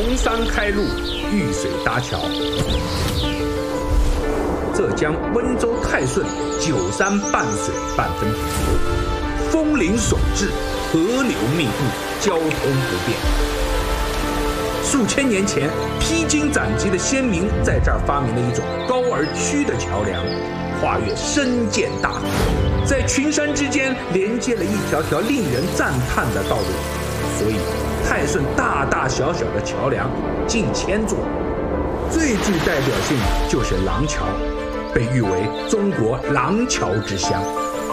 崇山开路，遇水搭桥。浙江温州泰顺九山半水半分田，风林守志，河流密布，交通不便。数千年前，披荆斩棘的先民在这儿发明了一种高而曲的桥梁，跨越深涧大河，在群山之间连接了一条条令人赞叹的道路。所以，泰顺大大小小的桥梁近千座，最具代表性就是廊桥，被誉为中国廊桥之乡。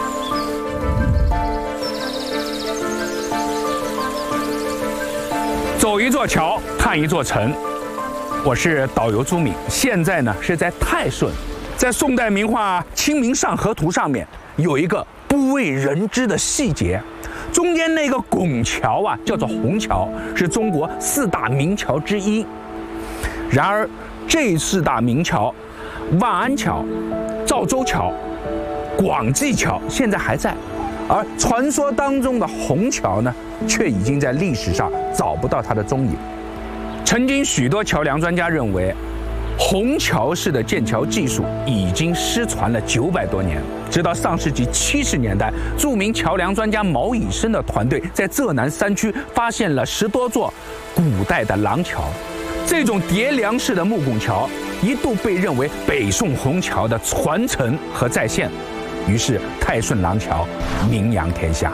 走一座桥，看一座城。我是导游朱敏，现在呢是在泰顺，在宋代名画《清明上河图》上面有一个不为人知的细节，中间那个拱桥啊叫做虹桥，是中国4大名桥之一。然而，这4大名桥，万安桥、赵州桥、广济桥现在还在，而传说当中的虹桥呢，却已经在历史上找不到它的踪影。曾经许多桥梁专家认为，虹桥式的建桥技术已经失传了900多年。直到上世纪70年代，著名桥梁专家毛以升的团队在浙南山区发现了10多座古代的廊桥。这种叠梁式的木拱桥一度被认为北宋虹桥的传承和再现，于是泰顺廊桥名扬天下。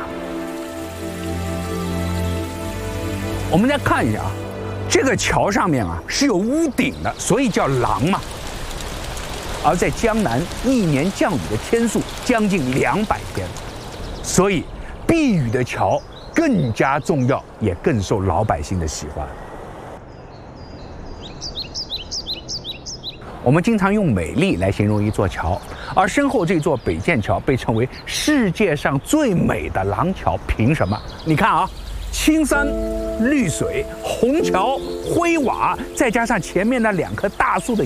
我们再看一下啊，这个桥上面啊是有屋顶的，所以叫廊嘛。而在江南，1年降雨的天数将近200天，所以避雨的桥更加重要，也更受老百姓的喜欢。我们经常用美丽来形容一座桥，而身后这座北涧桥被称为世界上最美的廊桥，凭什么？你看啊，青山、绿水、虹桥、灰瓦，再加上前面那2棵大树的